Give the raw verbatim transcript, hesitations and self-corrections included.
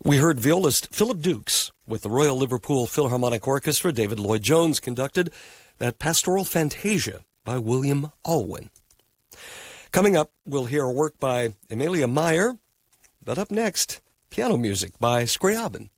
We heard violist Philip Dukes with the Royal Liverpool Philharmonic Orchestra. David Lloyd Jones conducted that Pastoral Fantasia by William Alwyn. Coming up, we'll hear a work by Emilia Meyer, but up next, piano music by Scriabin.